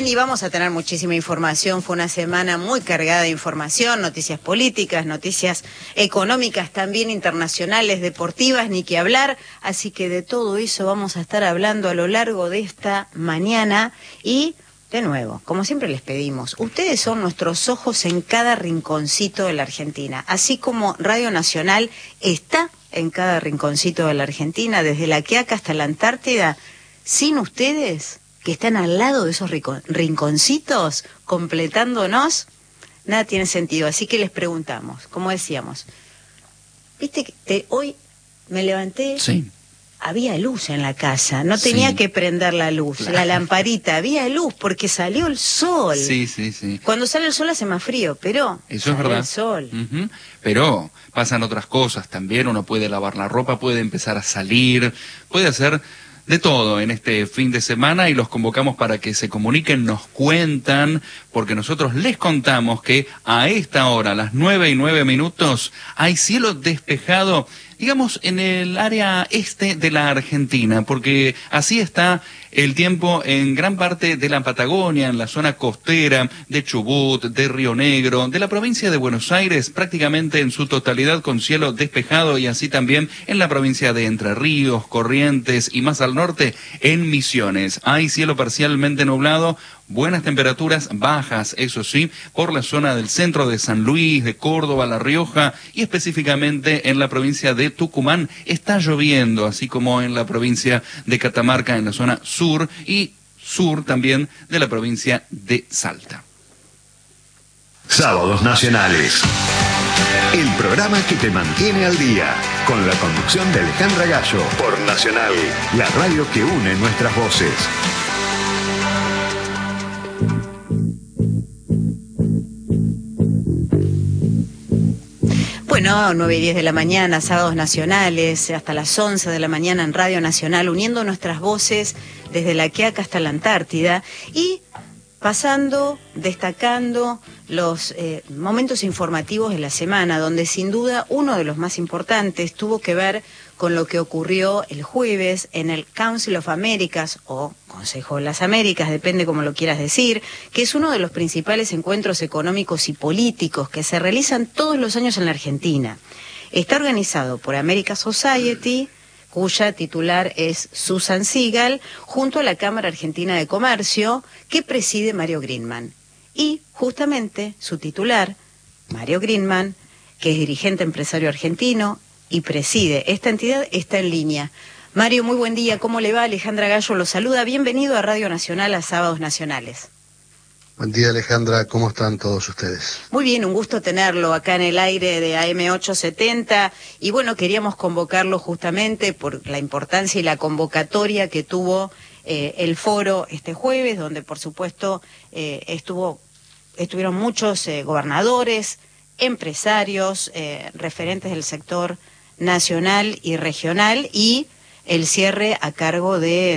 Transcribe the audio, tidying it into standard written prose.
Bien, y vamos a tener muchísima información. Fue una semana muy cargada de información, noticias políticas, noticias económicas, también internacionales, deportivas, ni que hablar. Así que de todo eso vamos a estar hablando a lo largo de esta mañana. Y, de nuevo, como siempre les pedimos, ustedes son nuestros ojos en cada rinconcito de la Argentina. Así como Radio Nacional está en cada rinconcito de la Argentina, desde La Quiaca hasta la Antártida, sin ustedes, que están al lado de esos rinconcitos, completándonos, nada tiene sentido. Así que les preguntamos, como decíamos, viste que hoy me levanté, sí, había luz en la casa, no tenía que prender la luz, la lamparita, había luz porque salió el sol. Sí, sí, sí. Cuando sale el sol hace más frío, pero eso es sale verdad. El sol. Pero pasan otras cosas también, uno puede lavar la ropa, puede empezar a salir, puede hacer de todo en este fin de semana y los convocamos para que se comuniquen, nos cuentan, porque nosotros les contamos que a esta hora, a las 9:09, hay cielo despejado, digamos, en el área este de la Argentina, porque así está el tiempo en gran parte de la Patagonia, en la zona costera de Chubut, de Río Negro, de la provincia de Buenos Aires, prácticamente en su totalidad con cielo despejado, y así también en la provincia de Entre Ríos, Corrientes y más al norte en Misiones. Hay cielo parcialmente nublado, buenas temperaturas, bajas, eso sí, por la zona del centro de San Luis, de Córdoba, La Rioja y específicamente en la provincia de Tucumán. Está lloviendo, así como en la provincia de Catamarca, en la zona sur y sur también de la provincia de Salta. Sábados Nacionales. El programa que te mantiene al día, con la conducción de Alejandra Gallo, por Nacional, la radio que une nuestras voces. Bueno, 9:10 de la mañana, sábados nacionales, hasta las 11 de la mañana en Radio Nacional, uniendo nuestras voces desde La Quiaca hasta la Antártida y pasando, destacando los momentos informativos de la semana, donde sin duda uno de los más importantes tuvo que ver con lo que ocurrió el jueves en el Council of Americas, o Consejo de las Américas, depende cómo lo quieras decir, que es uno de los principales encuentros económicos y políticos que se realizan todos los años en la Argentina. Está organizado por America Society, cuya titular es Susan Sigal, junto a la Cámara Argentina de Comercio, que preside Mario Greenman. Y justamente su titular, Mario Greenman, que es dirigente empresario argentino y preside esta entidad, está en línea. Mario, muy buen día, ¿cómo le va? Alejandra Gallo lo saluda, bienvenido a Radio Nacional, a Sábados Nacionales. Buen día, Alejandra, ¿cómo están todos ustedes? Muy bien, un gusto tenerlo acá en el aire de AM870 y bueno, queríamos convocarlo justamente por la importancia y la convocatoria que tuvo el foro este jueves, donde por supuesto estuvieron muchos gobernadores, empresarios, referentes del sector nacional y regional, y el cierre a cargo de